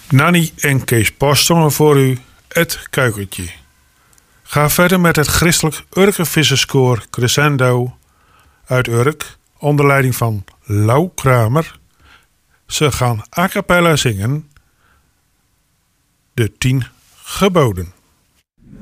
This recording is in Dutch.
Nanny en Kees Post zongen voor u Het Kuikentje. Ga verder met het christelijk Urkenvisserskoor Crescendo uit Urk onder leiding van Lau Kramer. Ze gaan a cappella zingen de 10 geboden.